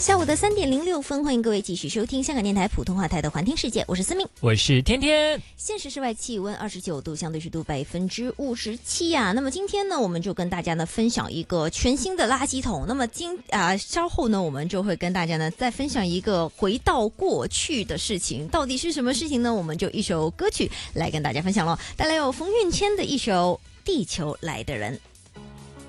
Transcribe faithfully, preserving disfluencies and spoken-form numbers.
下午的三点零六分，欢迎各位继续收听香港电台普通话台的环听世界，我是思明， 我是天天。 现实室外气温二十九度，相对湿度百分之五十七啊。那么今天呢，我们就跟大家呢分享一个全新的垃圾桶。那么今啊稍后呢，我们就会跟大家呢再分享一个回到过去的事情，到底是什么事情呢？我们就一首歌曲来跟大家分享咯，带来有冯运谦的一首《地球来的人》。